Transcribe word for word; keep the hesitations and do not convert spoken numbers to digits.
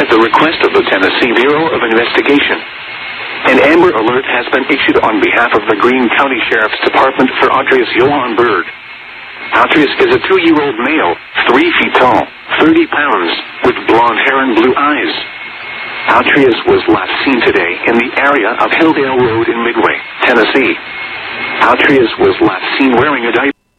at the request of the Tennessee Bureau of Investigation. An Amber Alert has been issued on behalf of the Greene County Sheriff's Department for Autreus Johan Bird. Autreus is a two-year-old male, three feet tall, thirty pounds, with blonde hair and blue eyes. Autreus was last seen today in the area of Hilldale Road in Midway, Tennessee. Autreus was last seen wearing a diaper.